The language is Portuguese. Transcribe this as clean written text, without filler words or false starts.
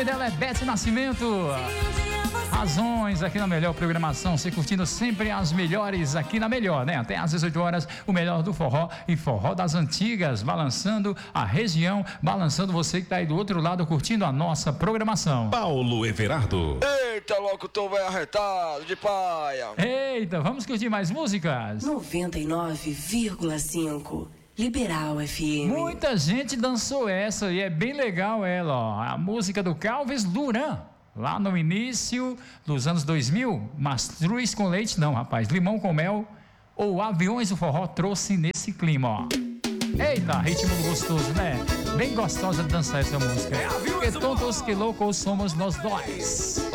nome dela é Beth Nascimento. Razões aqui na melhor programação, você curtindo sempre as melhores aqui na melhor, né? Até às 18 horas, o melhor do forró e forró das antigas, balançando a região, balançando você que tá aí do outro lado curtindo a nossa programação. Paulo Everardo. Eita, locutor vai arretado de paia. Eita, vamos curtir mais músicas? 99,5 Liberal FM. Muita gente dançou essa e é bem legal ela, ó. A música do Calves Duran. Lá no início dos anos 2000, mastruz com leite não, rapaz, limão com mel ou aviões do forró trouxe nesse clima, ó. Eita, ritmo gostoso, né? Bem gostosa de dançar essa música. Que tontos, que loucos somos nós dois.